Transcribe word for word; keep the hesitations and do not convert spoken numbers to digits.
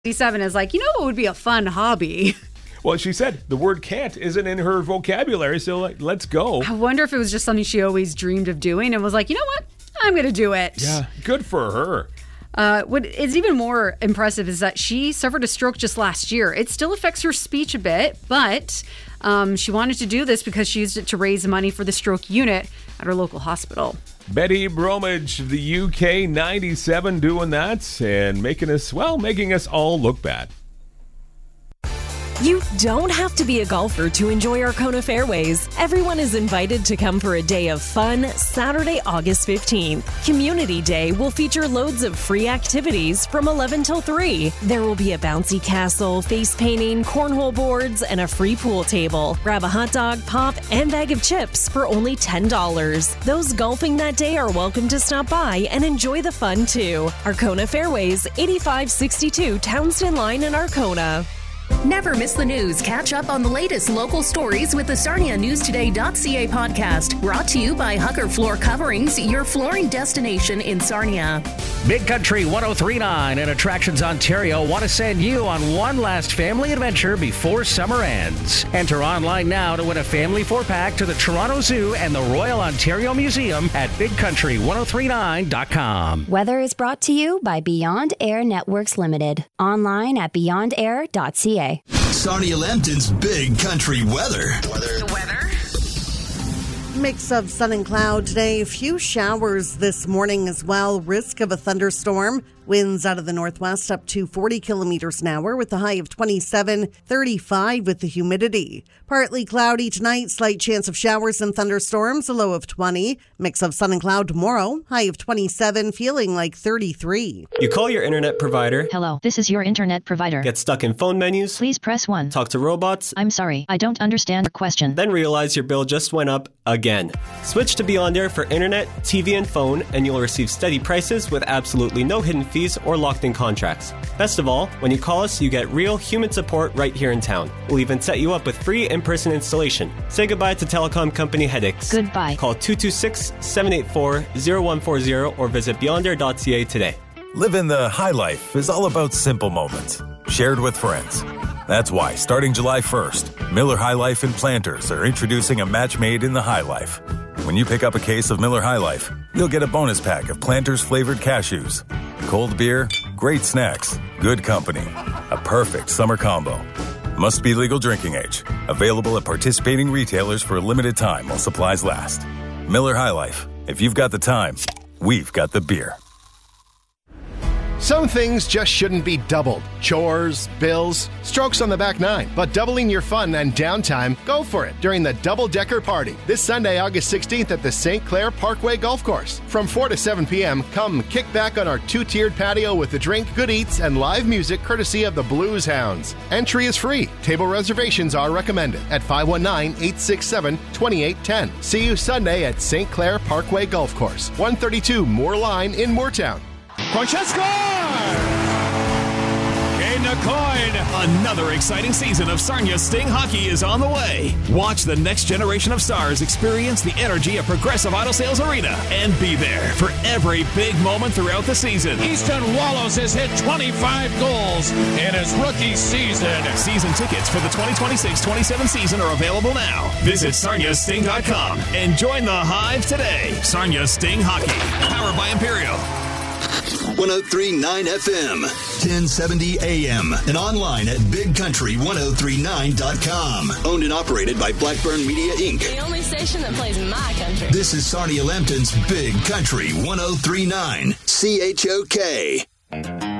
eighty-seven is like, you know what would be a fun hobby? Well, she said the word can't isn't in her vocabulary, so like, let's go. I wonder if it was just something she always dreamed of doing and was like, you know what? I'm going to do it. Yeah, good for her. Uh, what is even more impressive is that she suffered a stroke just last year. It still affects her speech a bit, but um, she wanted to do this because she used it to raise money for the stroke unit at her local hospital. Betty Bromwich of the U K, ninety-seven, doing that and making us, well, making us all look bad. You don't have to be a golfer to enjoy Arkona Fairways. Everyone is invited to come for a day of fun Saturday, August fifteenth. Community Day will feature loads of free activities from eleven till three. There will be a bouncy castle, face painting, cornhole boards, and a free pool table. Grab a hot dog, pop, and bag of chips for only ten dollars. Those golfing that day are welcome to stop by and enjoy the fun too. Arkona Fairways, eighty-five sixty-two Townsend Line in Arkona. Never miss the news. Catch up on the latest local stories with the Sarnia News Today dot C A podcast. Brought to you by Hucker Floor Coverings, your flooring destination in Sarnia. Big Country one oh three point nine and Attractions Ontario want to send you on one last family adventure before summer ends. Enter online now to win a family four-pack to the Toronto Zoo and the Royal Ontario Museum at big country one oh three point nine dot com. Weather is brought to you by Beyond Air Networks Limited. Online at beyond air dot c a. Sarnia Lambton's Big Country weather. Weather. The weather. Mix of sun and cloud today. A few showers this morning as well. Risk of a thunderstorm. Winds out of the northwest up to forty kilometers an hour with a high of twenty-seven, thirty-five with the humidity. Partly cloudy tonight, slight chance of showers and thunderstorms, a low of twenty. Mix of sun and cloud tomorrow, high of twenty-seven, feeling like thirty-three. You call your internet provider. Hello, this is your internet provider. Get stuck in phone menus. Please press one. Talk to robots. I'm sorry, I don't understand your question. Then realize your bill just went up again. Switch to Beyond Air for internet, T V, and phone, and you'll receive steady prices with absolutely no hidden fees or locked-in contracts. Best of all, when you call us, you get real human support right here in town. We'll even set you up with free in-person installation. Say goodbye to telecom company headaches. Goodbye. Call two two six, seven eight four, zero one four zero or visit beyond air dot c a today. Living the high life is all about simple moments, shared with friends. That's why, starting July first, Miller High Life and Planters are introducing a match made in the High Life. When you pick up a case of Miller High Life, you'll get a bonus pack of Planters flavored cashews. Cold beer, great snacks, good company. A perfect summer combo. Must be legal drinking age. Available at participating retailers for a limited time while supplies last. Miller High Life. If you've got the time, we've got the beer. Some things just shouldn't be doubled. Chores, bills, strokes on the back nine. But doubling your fun and downtime, go for it during the Double Decker Party this Sunday, August sixteenth at the Saint Clair Parkway Golf Course. From four to seven p.m., come kick back on our two-tiered patio with a drink, good eats, and live music courtesy of the Blues Hounds. Entry is free. Table reservations are recommended at five one nine, eight six seven, two eight one zero. See you Sunday at Saint Clair Parkway Golf Course, one thirty-two Moore Line in Moortown. Francesco! Kane Coyne. Another exciting season of Sarnia Sting hockey is on the way. Watch the next generation of stars experience the energy of Progressive Auto Sales Arena and be there for every big moment throughout the season. Easton Wallace has hit twenty-five goals in his rookie season. Season tickets for the twenty twenty-six twenty-seven season are available now. Visit sarnia sting dot com and join the Hive today. Sarnia Sting Hockey, powered by Imperial. one oh three point nine F M, ten seventy A M, and online at big country one oh three point nine dot com. Owned and operated by Blackburn Media, Incorporated. The only station that plays my country. This is Sarnia Lambton's Big Country one oh three point nine C H O K.